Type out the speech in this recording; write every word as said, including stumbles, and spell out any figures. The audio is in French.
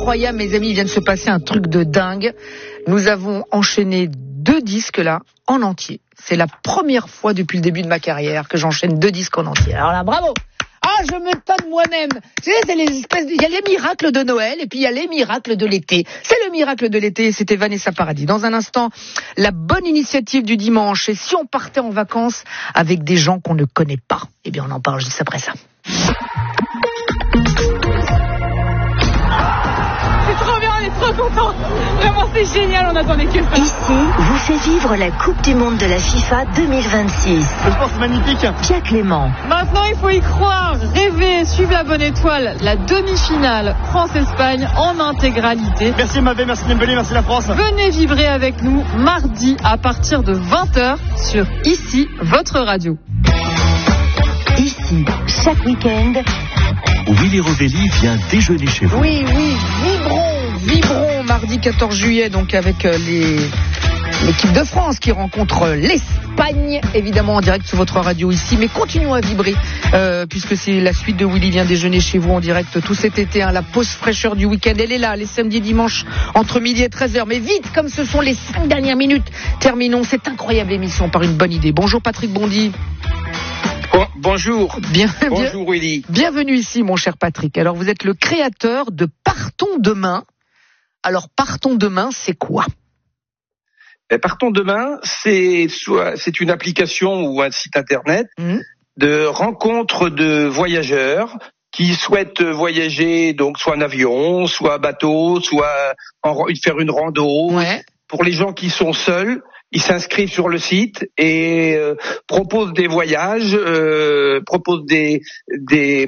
incroyable, mes amis, il vient de se passer un truc de dingue. Nous avons enchaîné deux disques là, en entier. C'est la première fois depuis le début de ma carrière que j'enchaîne deux disques en entier. Alors là, bravo! Ah, je m'étonne moi-même. Tu sais, c'est les espèces de... Il y a les miracles de Noël et puis il y a les miracles de l'été. C'est le miracle de l'été, c'était Vanessa Paradis. Dans un instant, la bonne initiative du dimanche. Et si on partait en vacances avec des gens qu'on ne connaît pas? Eh bien, on en parle juste après ça. Trop content. Vraiment, c'est génial, on attendait que ça. Ici, vous fait vivre la Coupe du Monde de la FIFA deux mille vingt-six. Je pense magnifique. Pierre Clément. Maintenant, il faut y croire, rêver, suivre la bonne étoile, la demi-finale France-Espagne en intégralité. Merci Mavé, merci Dembélé, merci la France. Venez vibrer avec nous mardi à partir de vingt heures sur Ici, votre radio. Ici, chaque week-end, Willy Rovelli vient déjeuner chez vous. Oui, oui, vibrons, vibrons mardi quatorze juillet, donc avec les... l'équipe de France qui rencontre l'Espagne, évidemment en direct sur votre radio ici. Mais continuons à vibrer, euh, puisque c'est la suite de Willy vient déjeuner chez vous en direct tout cet été. Hein, la pause fraîcheur du week-end, elle est là, les samedis et dimanches, entre midi et treize heures. Mais vite, comme ce sont les cinq dernières minutes, terminons cette incroyable émission par une bonne idée. Bonjour Patrick Bondy. Bon, bonjour. Bien, bonjour bien, Willy. Bienvenue ici mon cher Patrick. Alors vous êtes le créateur de Partons demain. Alors Partons demain, c'est quoi? Et Partons demain, c'est soit c'est une application ou un site internet mmh. de rencontre de voyageurs qui souhaitent voyager, donc soit en avion, soit en bateau, soit en, faire une rando. Ouais. Pour les gens qui sont seuls, ils s'inscrivent sur le site et euh, proposent des voyages, euh, proposent des des